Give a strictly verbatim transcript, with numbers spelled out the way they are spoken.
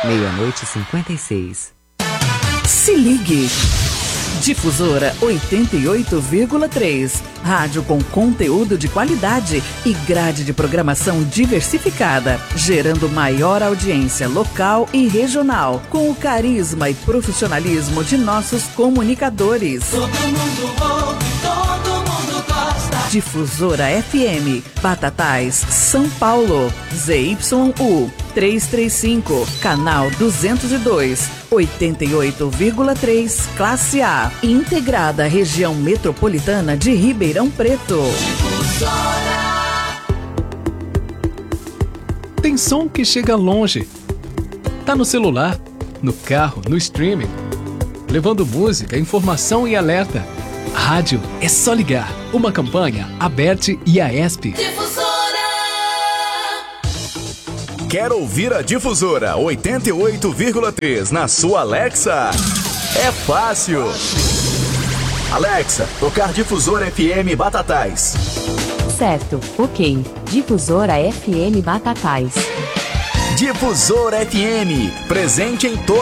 Meia-noite e cinquenta e seis. Se ligue. Difusora oitenta e oito vírgula três. Rádio com conteúdo de qualidade e grade de programação diversificada, gerando maior audiência local e regional, com o carisma e profissionalismo de nossos comunicadores. Todo mundo ouve, todo mundo gosta. Difusora F M, Batatais, São Paulo, Z Y U trezentos e trinta e cinco, canal duzentos e dois, oitenta e oito vírgula três, classe A, integrada à região metropolitana de Ribeirão Preto. Tem som que chega longe. Tá no celular, no carro, no streaming, levando música, informação e alerta. Rádio é só ligar. Uma campanha Aberte e a ESP. Difusora. Quer ouvir a Difusora oitenta e oito vírgula três na sua Alexa? É fácil. Alexa, tocar Difusora F M Batatais. Certo, ok. Difusora F M Batatais. Difusora F M, presente em todo